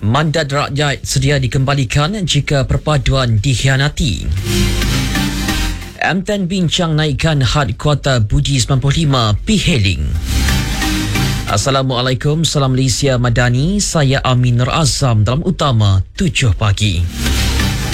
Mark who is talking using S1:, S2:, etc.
S1: Mandat rakyat sedia dikembalikan jika perpaduan dikhianati. M10 bincang naikkan had kuota Budi 95 P-Hailing. Assalamualaikum, salam Malaysia Madani. Saya Amin Nur Azam dalam Utama 7 pagi.